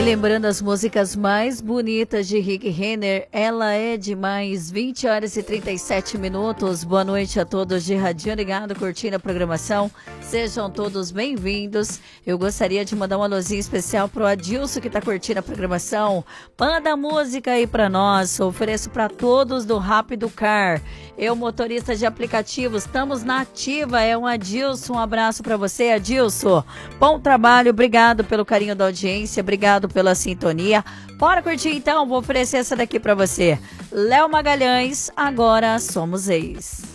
Relembrando as músicas mais bonitas de Rick Renner, ela é demais, 20 horas e 37 minutos. Boa noite a todos de Radinho Ligado, curtindo a programação. Sejam todos bem-vindos. Eu gostaria de mandar um alôzinho especial pro Adilson que tá curtindo a programação. Manda a música aí pra nós. Ofereço pra todos do Rápido Car. Eu, motorista de aplicativos, estamos na ativa. É um Adilson. Um abraço pra você, Adilson. Bom trabalho, obrigado pelo carinho da audiência, obrigado pela sintonia. Bora curtir então, vou oferecer essa daqui pra você. Léo Magalhães, Agora Somos Ex.